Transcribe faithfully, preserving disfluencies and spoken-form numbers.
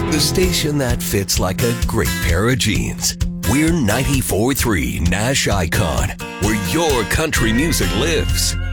The station that fits like a great pair of jeans. We're ninety-four point three Nash Icon, where your country music lives.